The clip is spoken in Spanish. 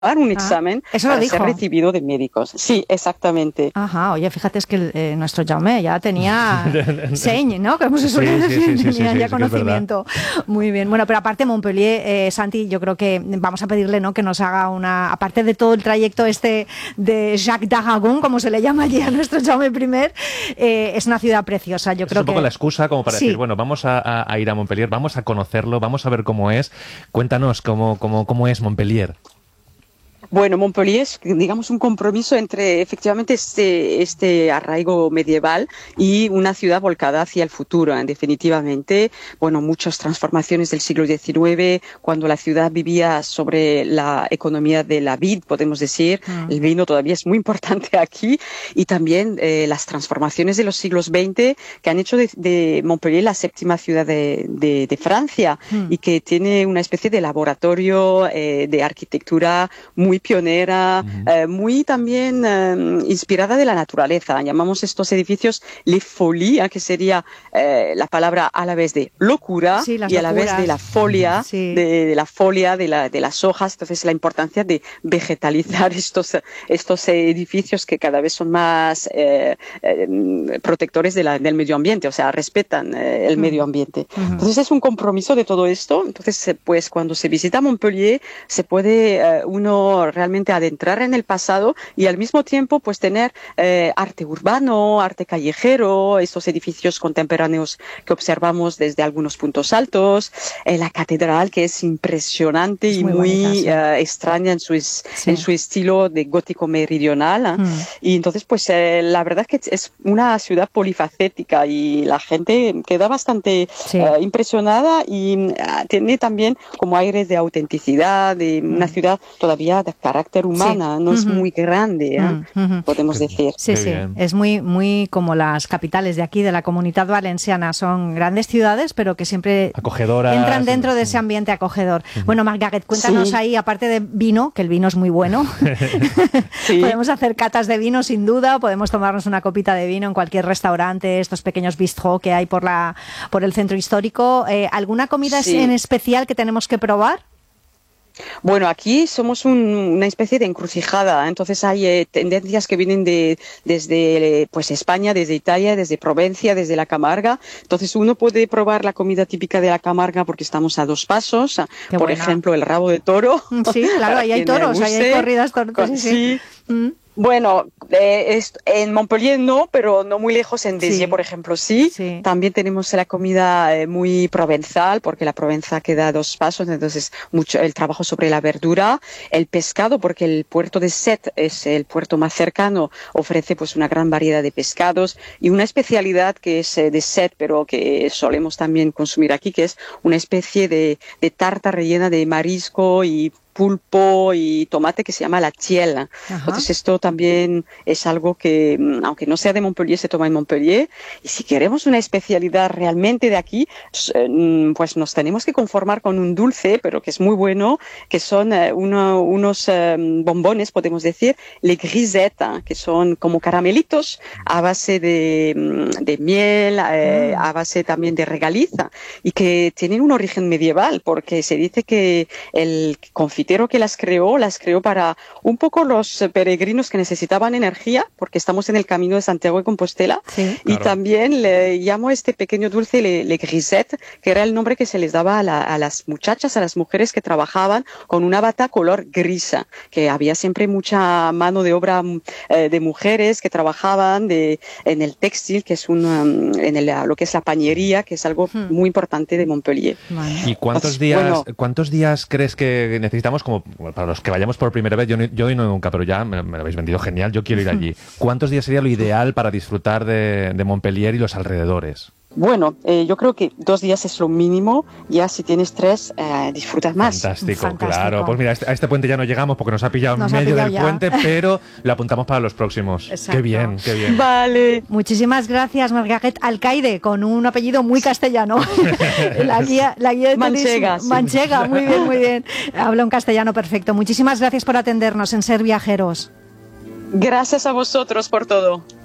un examen eso lo para dijo. ser recibido de médicos. Sí, exactamente. Ajá, oye, fíjate, es que nuestro Jaume ya tenía señ, ¿no? Como se suele decir, tenía ya conocimiento. Muy bien. Bueno, pero aparte Montpellier, Santi, yo creo que vamos a pedirle, ¿no?, que nos haga aparte de todo el trayecto de Jacques d'Aragon, como se le llama allí a nuestro Jaume I, es una ciudad preciosa. Yo creo es un poco la excusa como para sí. decir, bueno, vamos a ir a Montpellier, vamos a conocerlo, vamos a ver cómo es. Cuéntanos cómo es Montpellier. Bueno, Montpellier es, digamos, un compromiso entre efectivamente este arraigo medieval y una ciudad volcada hacia el futuro, definitivamente. Bueno, muchas transformaciones del siglo XIX, cuando la ciudad vivía sobre la economía de la vid, podemos decir. El vino todavía es muy importante aquí. Y también las transformaciones de los siglos XX que han hecho de Montpellier la séptima ciudad de Francia y que tiene una especie de laboratorio de arquitectura muy pionera, muy también inspirada de la naturaleza. Llamamos estos edificios les folies, que sería la palabra a la vez de locura y a la vez de la folia, de la folia de las hojas. Entonces la importancia de vegetalizar estos edificios que cada vez son más protectores del medio ambiente, o sea, respetan el medio ambiente. Entonces es un compromiso de todo esto. Entonces, pues cuando se visita Montpellier se puede uno realmente adentrar en el pasado y al mismo tiempo pues tener arte urbano, arte callejero, estos edificios contemporáneos que observamos desde algunos puntos altos, la catedral que es impresionante y muy extraña en su estilo de gótico meridional. Y entonces pues la verdad es que es una ciudad polifacética y la gente queda bastante impresionada y tiene también como aires de autenticidad, de una ciudad todavía de carácter humana, no es muy grande, podemos decir. Sí, es muy como las capitales de aquí, de la Comunitat Valenciana. Son grandes ciudades, pero que siempre acogedoras, entran dentro de ese ambiente acogedor. Bueno, Margaret, cuéntanos ahí, aparte de vino, que el vino es muy bueno, podemos hacer catas de vino sin duda, podemos tomarnos una copita de vino en cualquier restaurante, estos pequeños bistró que hay por el centro histórico. ¿Alguna comida en especial que tenemos que probar? Bueno, aquí somos una especie de encrucijada, entonces hay tendencias que vienen desde pues España, desde Italia, desde Provencia, desde la Camarga. Entonces uno puede probar la comida típica de la Camarga porque estamos a 2 pasos, por ejemplo el rabo de toro. Sí, claro, ahí hay toros, ahí hay corridas toros. Sí. Bueno, en Montpellier no, pero no muy lejos, en Béziers, por ejemplo, sí. También tenemos la comida muy provenzal, porque la Provenza queda a 2 pasos, entonces mucho el trabajo sobre la verdura, el pescado, porque el puerto de Sète es el puerto más cercano, ofrece pues una gran variedad de pescados y una especialidad que es de Sète, pero que solemos también consumir aquí, que es una especie de tarta rellena de marisco y pulpo y tomate que se llama la tielle. Entonces esto también es algo que, aunque no sea de Montpellier, se toma en Montpellier. Y si queremos una especialidad realmente de aquí, pues nos tenemos que conformar con un dulce, pero que es muy bueno, que son unos bombones, podemos decir, les grisettes, que son como caramelitos a base de miel, a base también de regaliza, y que tienen un origen medieval, porque se dice que el confitero que las creó para un poco los peregrinos que necesitaban energía, porque estamos en el camino de Santiago de Compostela, y también le llamo este pequeño dulce le grisette, que era el nombre que se les daba a las muchachas, a las mujeres que trabajaban con una bata color grisa, que había siempre mucha mano de obra de mujeres que trabajaban en el textil, que es lo que es la pañería, que es algo muy importante de Montpellier. ¿Y cuántos días crees que necesitamos, como para los que vayamos por primera vez? Yo no he ido nunca, pero ya me lo habéis vendido genial, yo quiero ir allí. ¿Cuántos días sería lo ideal para disfrutar de Montpellier y los alrededores? Bueno, yo creo que 2 días es lo mínimo, ya si tienes 3, disfrutas más. Fantástico, claro. Pues mira, a este puente ya no llegamos porque nos ha pillado en medio del puente, pero lo apuntamos para los próximos. Exacto. Qué bien, qué bien. Vale. Muchísimas gracias, Margaret Alcaide, con un apellido muy castellano. la guía de Manchega, turismo. Manchega, muy bien, muy bien. Habla un castellano perfecto. Muchísimas gracias por atendernos en Ser Viajeros. Gracias a vosotros por todo.